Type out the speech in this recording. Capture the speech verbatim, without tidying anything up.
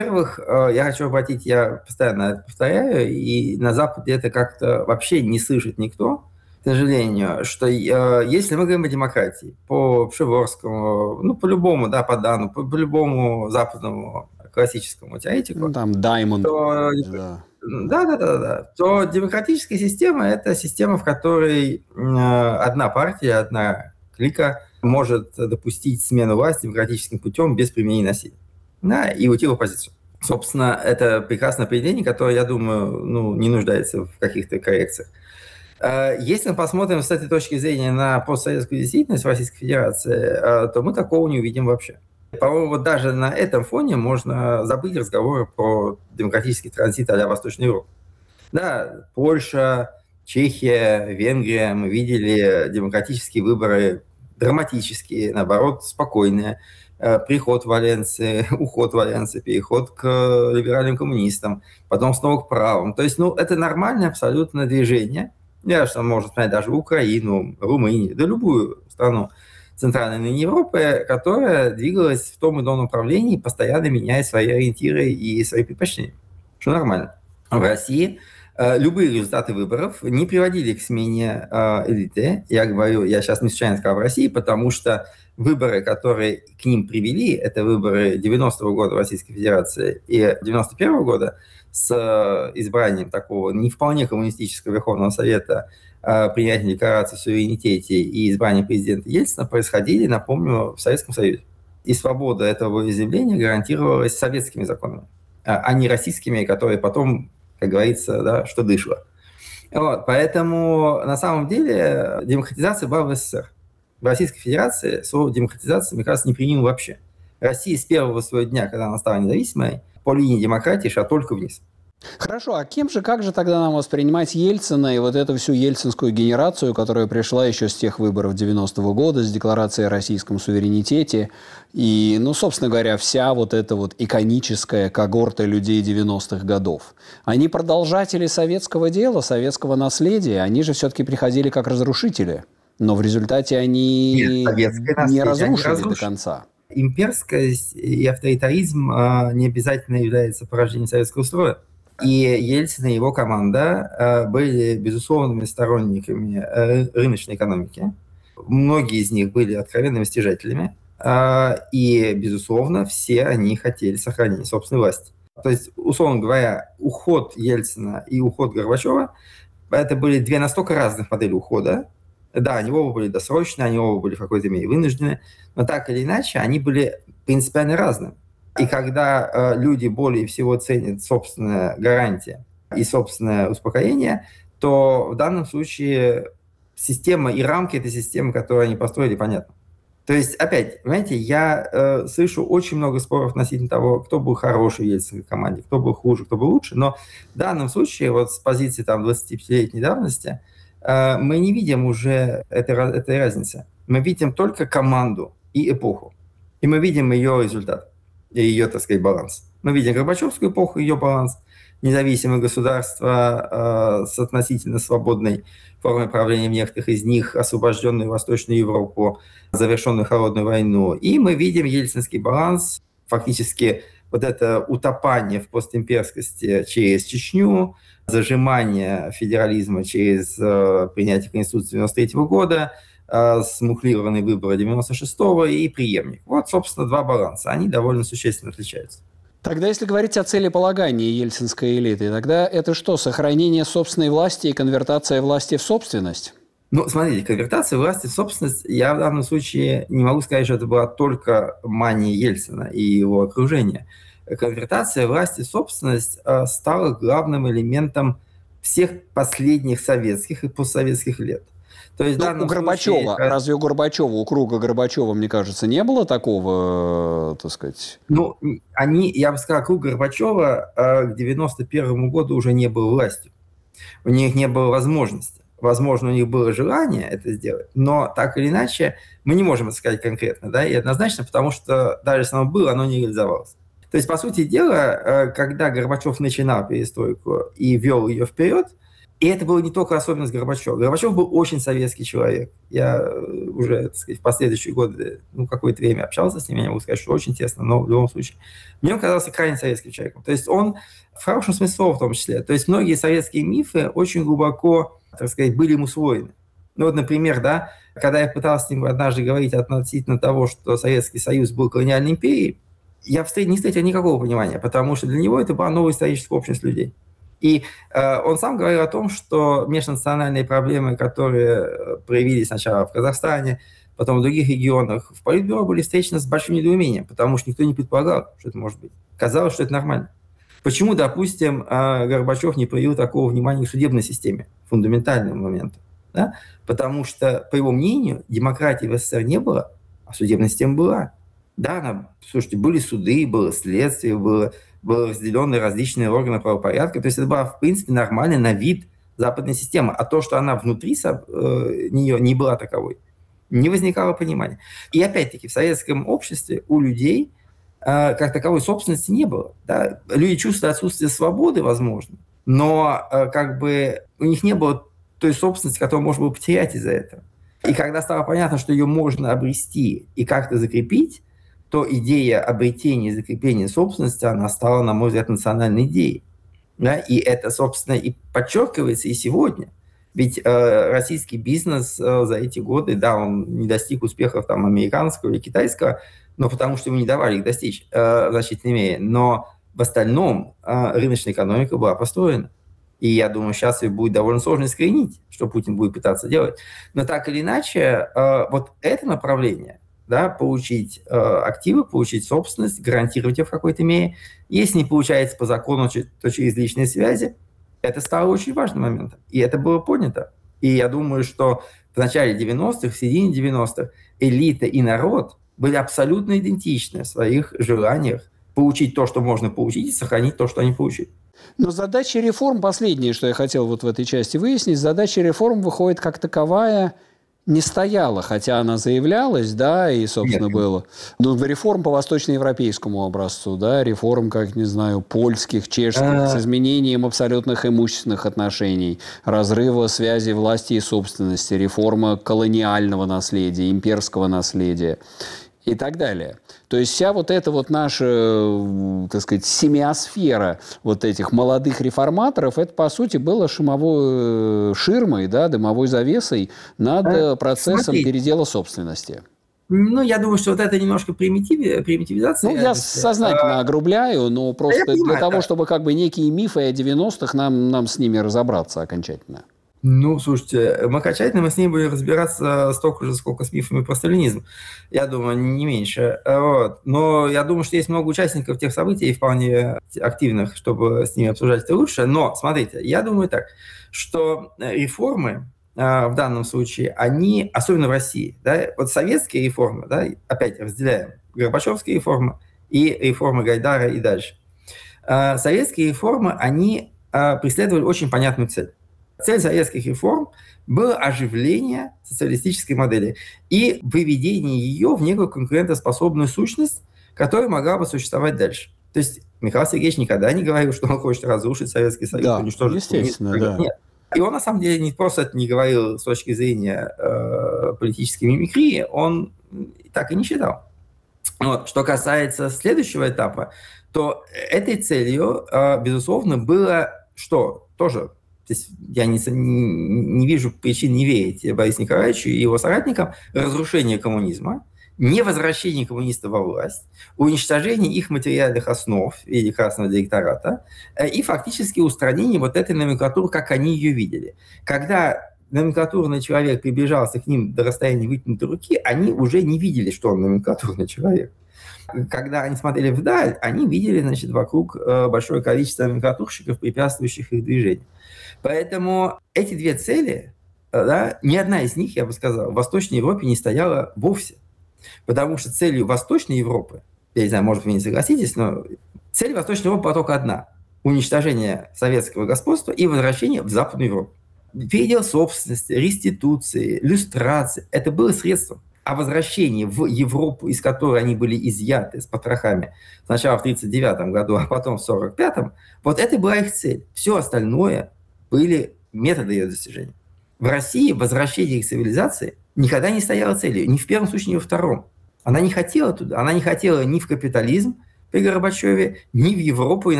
Во-первых, я хочу обратить, я постоянно это повторяю, и на Западе это как-то вообще не слышит никто, к сожалению, что если мы говорим о демократии, по Пшеворскому, ну, по-любому, да, по Дану, по, по любому западному классическому теоретику, Ну, там Даймонд. то, Да. да, да, да, да, то демократическая система – это система, в которой одна партия, одна клика может допустить смену власти демократическим путем без применения насилия, да, и уйти в оппозицию. Собственно, это прекрасное определение, которое, я думаю, ну, не нуждается в каких-то коррекциях. Если мы посмотрим с этой точки зрения на постсоветскую действительность в Российской Федерации, то мы такого не увидим вообще. По-моему, вот даже на этом фоне можно забыть разговоры про демократический транзит а-ля Восточной Европы. Да, Польша, Чехия, Венгрия, мы видели демократические выборы драматические, наоборот, спокойные. Приход Валенции, уход Валенции, переход к либеральным коммунистам, потом снова к правым. То есть, ну, это нормальное абсолютно движение. Я что можно смотреть даже Украину, Румынию, да любую страну Центральной Европы, которая двигалась в том или ином направлении, постоянно меняя свои ориентиры и свои предпочтения. Что нормально. В России э, любые результаты выборов не приводили к смене э, элиты. Я говорю, я сейчас не случайно сказал в России, потому что выборы, которые к ним привели, это выборы девяностого года в Российской Федерации и девяносто первого года, с избранием такого не вполне коммунистического Верховного Совета, принятия декларации о суверенитете и избрания президента Ельцина происходили, напомню, в Советском Союзе. И свобода этого изъявления гарантировалась советскими законами, а не российскими, которые потом, как говорится, да, что дышло. Вот, поэтому на самом деле демократизация была в СССР. В Российской Федерации слово демократизация, мне кажется, не применимо вообще. Россия с первого своего дня, когда она стала независимой, по линии демократии шла только вниз. Хорошо, а кем же, как же тогда нам воспринимать Ельцина и вот эту всю ельцинскую генерацию, которая пришла еще с тех выборов девяностого года, с декларацией о российском суверенитете, и, ну, собственно говоря, вся вот эта вот иконическая когорта людей девяностых годов? Они продолжатели советского дела, советского наследия, они же все-таки приходили как разрушители, но в результате они Нет, не разрушили они до конца. Имперскость и авторитаризм а, не обязательно является порождением советского строя. И Ельцин и его команда а, были безусловными сторонниками а, рыночной экономики. Многие из них были откровенными стяжателями. А, и, безусловно, все они хотели сохранения собственной власти. То есть, условно говоря, уход Ельцина и уход Горбачева – это были две настолько разных модели ухода. Да, они оба были досрочные, они оба были в какой-то мере вынуждены, но так или иначе они были принципиально разными. И когда э, люди более всего ценят собственная гарантия и собственное успокоение, то в данном случае система и рамки этой системы, которую они построили, понятны. То есть, опять, понимаете, я э, слышу очень много споров относительно того, кто был хороший в ельцинской команде, кто был хуже, кто был лучше, но в данном случае, вот с позиции там, двадцатипятилетней давности, мы не видим уже этой, этой разницы. Мы видим только команду и эпоху. И мы видим ее результат, и ее, так сказать, баланс. Мы видим Горбачевскую эпоху, ее баланс, независимое государство э, с относительно свободной формой правления в некоторых из них, освобожденную Восточную Европу, завершенную холодную войну. И мы видим ельцинский баланс, фактически вот это утопание в постимперскости через Чечню, зажимание федерализма через э, принятие Конституции девяносто третьего года, э, смухлированные выборы девяносто шестого и преемник. Вот, собственно, два баланса. Они довольно существенно отличаются. Тогда, если говорить о целеполагании ельцинской элиты, тогда это что, сохранение собственной власти и конвертация власти в собственность? Ну, смотрите, конвертация власти в собственность, я в данном случае не могу сказать, что это была только мания Ельцина и его окружения. Конвертация власти в собственность э, стала главным элементом всех последних советских и постсоветских лет. То есть, ну, у Горбачева, случае, разве у Горбачева, у круга Горбачева, мне кажется, не было такого, так сказать? Ну, они, я бы сказал, круг Горбачева э, к девяносто первому году уже не был властью. У них не было возможности. Возможно, у них было желание это сделать, но так или иначе мы не можем это сказать конкретно, да, и однозначно, потому что даже если оно было, оно не реализовалось. То есть, по сути дела, когда Горбачев начинал перестройку и вел ее вперед, И это было не только особенность Горбачева. Горбачев был очень советский человек. Я уже, так сказать, в последующие годы, ну, какое-то время общался с ним, я не могу сказать, что очень тесно, но в любом случае. Мне он казался крайне советским человеком. То есть он, в хорошем смысле слова в том числе, то есть многие советские мифы очень глубоко, так сказать, были ему усвоены. Ну вот, например, да, когда я пытался с ним однажды говорить относительно того, что Советский Союз был колониальной империей, я не встретил никакого понимания, потому что для него это была новая историческая общность людей. И э, он сам говорил о том, что межнациональные проблемы, которые проявились сначала в Казахстане, потом в других регионах, в Политбюро были встречены с большим недоумением, потому что никто не предполагал, что это может быть. Казалось, что это нормально. Почему, допустим, э, Горбачев не проявил такого внимания к судебной системе, фундаментальному моменту? Да? Потому что, по его мнению, демократии в СССР не было, а судебная система была. Да, она, слушайте, были суды, было следствие, было, было разделены различные органы правопорядка. То есть это была, в принципе, нормальная на вид западная система. А то, что она внутри э, нее не была таковой, не возникало понимания. И опять-таки в советском обществе у людей э, как таковой собственности не было. Да? Люди чувствуют отсутствие свободы, возможно, но э, как бы у них не было той собственности, которую можно было потерять из-за этого. И когда стало понятно, что ее можно обрести и как-то закрепить, то идея обретения и закрепления собственности, она стала, на мой взгляд, национальной идеей. Да? И это, собственно, и подчеркивается и сегодня. Ведь э, российский бизнес э, за эти годы, да, он не достиг успехов там, американского или китайского, но потому что ему не давали их достичь э, в значительной мере. Но в остальном э, рыночная экономика была построена. И я думаю, сейчас ее будет довольно сложно искоренить, что Путин будет пытаться делать. Но так или иначе, э, вот это направление, да, получить э, активы, получить собственность, гарантировать ее в какой-то мере. Если не получается по закону, то через личные связи. Это стало очень важным моментом. И это было понято. И я думаю, что в начале девяностых, в середине девяностых элита и народ были абсолютно идентичны в своих желаниях получить то, что можно получить, и сохранить то, что они получили. Но задача реформ, последнее, что я хотел вот в этой части выяснить, задача реформ выходит как таковая не стояла, хотя она заявлялась, да, и, собственно, Нет. было. Но реформ по восточноевропейскому образцу, да, реформ, как, не знаю, польских, чешских, а... с изменением абсолютных имущественных отношений, разрыва связи власти и собственности, реформа колониального наследия, имперского наследия и так далее. То есть вся вот эта вот наша, так сказать, семиосфера вот этих молодых реформаторов, это, по сути, было шумовой ширмой, да, дымовой завесой над а, процессом смотри. передела собственности. Ну, я думаю, что вот это немножко примитив... примитивизация. Ну, я сознательно а... огрубляю, но просто да для понимаю, того, да. чтобы как бы некие мифы о девяностых, нам, нам с ними разобраться окончательно. Ну, слушайте, мы окончательно мы с ней будем разбираться столько же, сколько с мифами про сталинизм. Я думаю, не меньше. Вот. Но я думаю, что есть много участников тех событий, и вполне активных, чтобы с ними обсуждать это лучше. Но, смотрите, я думаю так, что реформы в данном случае, они, особенно в России, да, вот советские реформы, да, опять разделяем, Горбачевские реформы и реформы Гайдара и дальше. Советские реформы, они преследовали очень понятную цель. Цель советских реформ было оживление социалистической модели и выведение ее в некую конкурентоспособную сущность, которая могла бы существовать дальше. То есть Михаил Сергеевич никогда не говорил, что он хочет разрушить Советский Союз, да, уничтожить естественно, да. Нет. И он, на самом деле, не просто это не говорил с точки зрения э, политической мимикрии, он так и не считал. Вот. Что касается следующего этапа, то этой целью, э, безусловно, было что? Тоже... То есть я не, не, не вижу причин не верить Борису Николаевичу и его соратникам, разрушение коммунизма, невозвращение коммунистов во власть, уничтожение их материальных основ в виде Красного директората и фактически устранение вот этой номенклатуры, как они ее видели. Когда номенклатурный человек приближался к ним до расстояния вытянутой руки, они уже не видели, что он номенклатурный человек. Когда они смотрели вдаль, они видели, значит, вокруг большое количество номенклатурщиков, препятствующих их движению. Поэтому эти две цели, да, ни одна из них, я бы сказал, в Восточной Европе не стояла вовсе. Потому что целью Восточной Европы, я не знаю, может, вы не согласитесь, но цель Восточной Европы была только одна – уничтожение советского господства и возвращение в Западную Европу. Передел собственности, реституции, люстрации – это было средством. А возвращение в Европу, из которой они были изъяты с потрохами сначала в тридцать девятом году, а потом в сорок пятом, вот это была их цель. Все остальное были методы ее достижения. В России возвращение к цивилизации никогда не стояло целью, ни в первом случае, ни во втором. Она не хотела туда, она не хотела ни в капитализм при Горбачеве, ни в Европу,